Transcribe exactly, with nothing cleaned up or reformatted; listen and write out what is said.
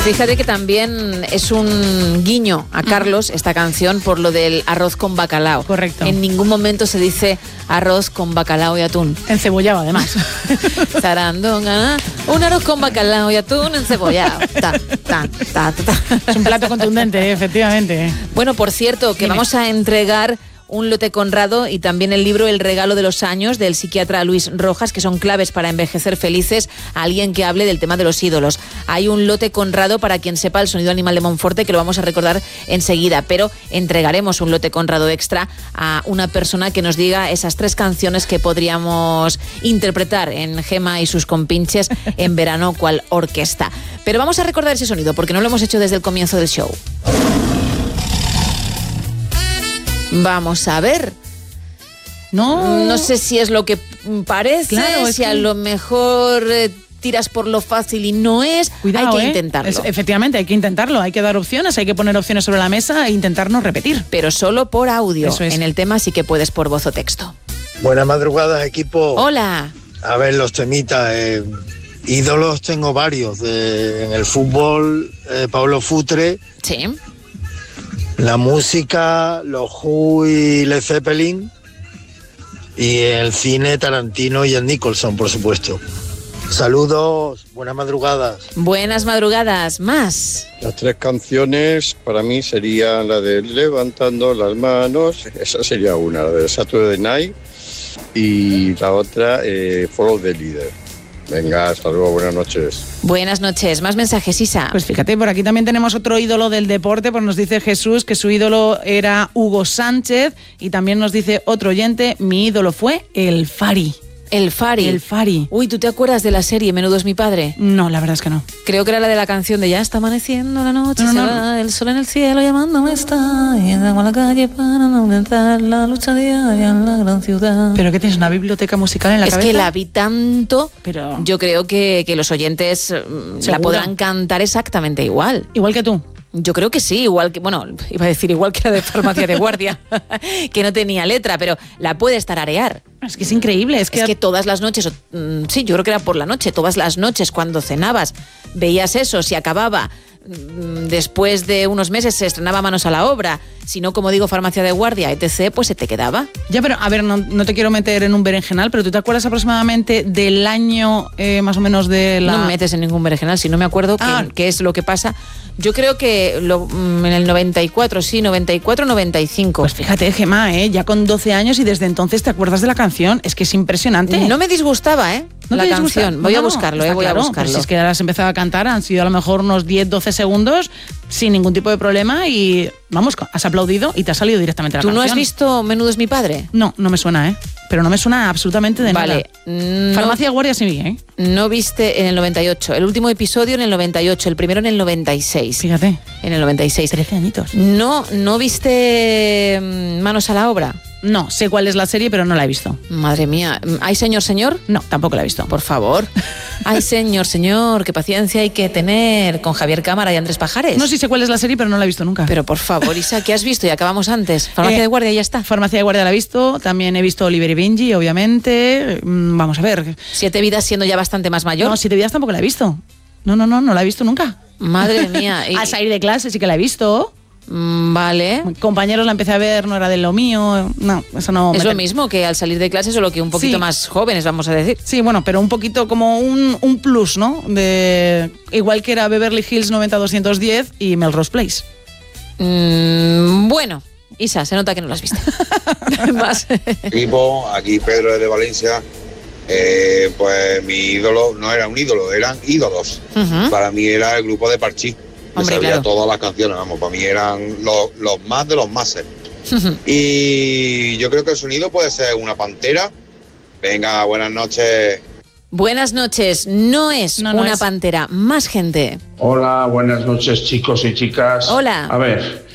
Fíjate que también es un guiño a Carlos esta canción por lo del arroz con bacalao. Correcto. En ningún momento se dice arroz con bacalao y atún. Encebollado, además. Sarandonga, un arroz con bacalao y atún encebollado. Ta, ta, ta, ta, ta. Es un plato contundente, ¿eh? Efectivamente. Bueno, por cierto, que Dime. vamos a entregar un lote Conrado y también el libro El regalo de los años del psiquiatra Luis Rojas, que son claves para envejecer felices, a alguien que hable del tema de los ídolos. Hay un lote Conrado para quien sepa el sonido animal de Monforte, que lo vamos a recordar enseguida, pero entregaremos un lote Conrado extra a una persona que nos diga esas tres canciones que podríamos interpretar en Gema y sus compinches en verano cual orquesta. Pero vamos a recordar ese sonido porque no lo hemos hecho desde el comienzo del show. Vamos a ver. No. No sé si es lo que parece, Claro, es si a que- lo mejor eh, tiras por lo fácil y no es. Cuidado, hay que ¿eh? intentarlo. Es- efectivamente, hay que intentarlo. Hay que dar opciones, hay que poner opciones sobre la mesa e intentarnos repetir. Pero solo por audio. Eso es. En el tema sí que puedes por voz o texto. Buenas madrugadas, equipo. Hola. A ver, los temitas. eh, ídolos tengo varios. de- en el fútbol, eh, Pablo Futre. Sí. La música, los Who y Led Zeppelin. Y el cine, Tarantino y el Nicholson, por supuesto. Saludos, buenas madrugadas. Buenas madrugadas. Más. Las tres canciones para mí serían la de Levantando las manos, esa sería una, la de Saturday Night, y la otra, eh, Follow the Leader. Venga, hasta luego, buenas noches. Buenas noches. Más mensajes, Isa. Pues fíjate, por aquí también tenemos otro ídolo del deporte, pues nos dice Jesús que su ídolo era Hugo Sánchez y también nos dice otro oyente, mi ídolo fue el Fari. El Fari. El Fari. Uy, ¿tú te acuerdas de la serie Menudo es mi padre? No, la verdad es que no. Creo que era la de la canción de Ya está amaneciendo la noche, No, se no, va el sol en el cielo llamándome está, y salgo a la calle para no aumentar la lucha diaria en la gran ciudad. ¿Pero qué tienes, una biblioteca musical en la es cabeza? que la vi tanto, Pero yo creo que, que los oyentes mm, la ¿Seguro? podrán cantar exactamente igual. igual que tú. Yo creo que sí, igual que, bueno, iba a decir igual que la de Farmacia de Guardia, que no tenía letra, pero la puedes tararear. Es que es increíble, es que, Es que todas las noches, o, mm, sí, yo creo que era por la noche, todas las noches cuando cenabas, veías eso, si acababa, mm, después de unos meses se estrenaba Manos a la Obra, si no, como digo, Farmacia de Guardia, etcétera, pues se te quedaba. Ya, pero a ver, no, no te quiero meter en un berenjenal, pero ¿tú te acuerdas aproximadamente del año eh, más o menos de la... No me metes en ningún berenjenal, si no me acuerdo Ah. qué, qué es lo que pasa. Yo creo que lo, mm, en el noventa y cuatro, sí, noventa y cuatro, noventa y cinco. Pues fíjate, Gemma, ¿eh? Ya con doce años y desde entonces te acuerdas de la canción. Es que es impresionante. No me disgustaba, ¿eh? ¿No la te disgusta? canción. Voy No, a no, buscarlo, está eh, voy claro, a buscarlo. Pues si es que ahora has empezado a cantar, han sido a lo mejor unos diez, doce segundos sin ningún tipo de problema y, vamos, has aplaudido y te ha salido directamente la ¿Tú canción. no has visto Menudo es mi padre? No, no me suena, ¿eh? Pero no me suena absolutamente de Vale. nada. No, Farmacia de Guardia sí vi, ¿eh? no viste en el noventa y ocho. El último episodio en el noventa y ocho, el primero en el noventa y seis. Fíjate, En el noventa y seis. trece añitos. No, ¿no viste mm, Manos a la Obra? No, sé cuál es la serie, pero no la he visto. Madre mía. ¿Hay señor, señor? No, tampoco la he visto. Por favor. Ay, señor, señor, qué paciencia hay que tener con Javier Cámara y Andrés Pajares. No sé si sé cuál es la serie, pero no la he visto nunca. Pero por favor, Isa, ¿qué has visto? Y acabamos antes. Farmacia Eh, de Guardia y ya está. Farmacia de Guardia la he visto, también he visto Oliver y Benji, obviamente. Mm, Vamos a ver. Siete vidas siendo ya bastante más mayor. No, Siete Vidas tampoco la he visto. No, no, no, no la he visto nunca. Madre mía. Y- A salir de clase sí que la he visto. Mm, Vale. Compañeros la empecé a ver, no era de lo mío. No, eso no. Es me- lo mismo que al salir de clase, solo que un poquito Sí. más jóvenes, vamos a decir. Sí, bueno, pero un poquito como un, un plus, ¿no? De igual que era Beverly Hills noventa doscientos diez y Melrose Place. Mm, bueno, Isa, se nota que no lo has visto. Más. Equipo, aquí Pedro desde Valencia. Eh, pues mi ídolo no era un ídolo, eran ídolos. Ujú. Para mí era el grupo de Parchís. Me Hombre, sabía claro. todas las canciones, vamos, para mí eran los, los más de los máses. Y yo creo que el sonido puede ser una pantera. Venga, buenas noches. Buenas noches. No es No, no una es. pantera, más gente. Hola, buenas noches chicos y chicas. Hola. A ver,